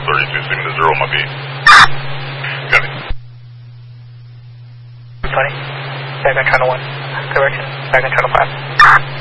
32, swing to 0, my B. Got it. 20, back on channel 1, correction, back on channel 5.